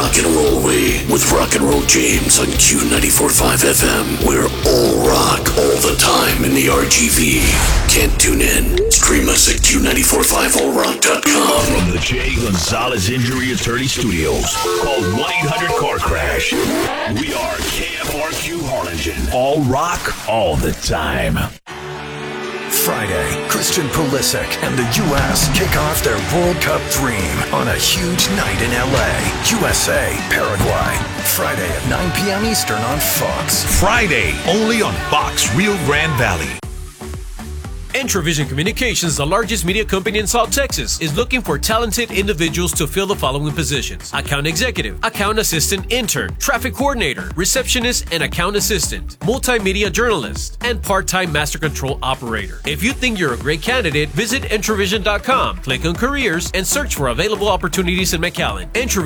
rock and roll way with Rock and Roll James on Q94.5 FM. We're all rock all the time in the RGV. Can't tune in? Stream us at Q945allrock.com. From the Jay Gonzalez Injury Attorney Studios, called 1-800-CAR-CRASH. We are KFRQ Harlingen. All rock, all the time. Friday, Christian Pulisic and the U.S. kick off their World Cup dream on a huge night in L.A. USA, Paraguay. Friday at 9 p.m. Eastern on Fox. Friday, only on Fox Rio Grande Valley. Entravision Communications, the largest media company in South Texas, is looking for talented individuals to fill the following positions: account executive, account assistant intern, traffic coordinator, receptionist and account assistant, multimedia journalist, and part-time master control operator. If you think you're a great candidate, visit Entravision.com, click on careers, and search for available opportunities in McAllen.